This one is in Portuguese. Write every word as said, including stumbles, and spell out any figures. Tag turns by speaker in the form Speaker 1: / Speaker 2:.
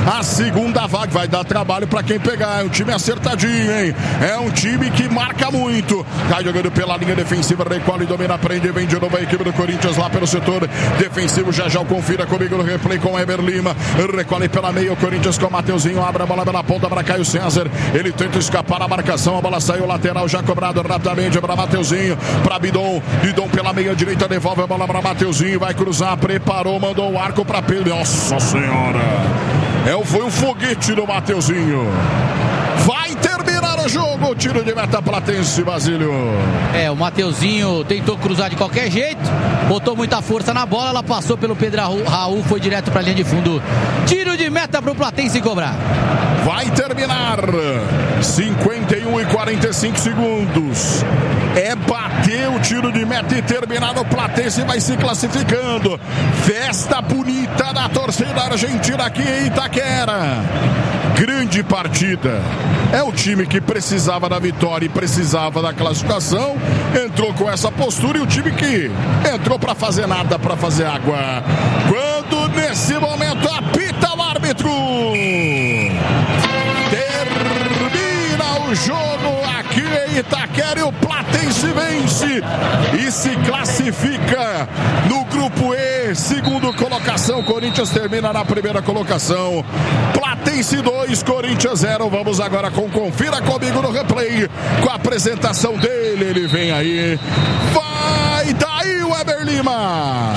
Speaker 1: a segunda vaga. Vai dar trabalho para quem pegar. É um time acertadinho, hein? É um time que marca muito. Tá jogando pela linha defensiva, recolhe, domina, prende, vem de novo a equipe do Corinthians lá pelo setor defensivo. Já já confira comigo no replay com o Eber Lima. Recolhe pela meia o Corinthians com o Mateuzinho. Abre a bola pela ponta para Caio César. Ele tenta escapar a marcação. A bola saiu lateral, já cobrado rapidamente para Mateuzinho. Para Bidon. Bidon pela meia direita, devolve a bola para Mateuzinho. Vai cruzar, preparou, mandou o arco para Pedro. Nossa Senhora! É, foi um foguete do Mateuzinho. Vai terminar o jogo. O tiro de meta platense, Basílio.
Speaker 2: É, o Mateuzinho tentou cruzar de qualquer jeito, botou muita força na bola, ela passou pelo Pedro Raul, foi direto para a linha de fundo. Tiro de meta para o platense cobrar.
Speaker 1: Vai terminar. cinquenta e um e quarenta e cinco segundos. É bater o tiro de meta e terminar. O platense vai se classificando. Festa bonita da torcida argentina aqui em Itaquera. Grande partida. É o time que precisava da vitória e precisava da classificação. Entrou com essa postura e o time que entrou para fazer nada, para fazer água. Quando nesse momento apita o árbitro. Termina o jogo aqui em Itaquera e o Platense vence e se classifica no grupo E, segunda colocação. Corinthians termina na primeira colocação. Platense dois, Corinthians zero. Vamos agora com Confira comigo no replay, com a apresentação dele. Ele vem aí. Vai daí o Eber Lima.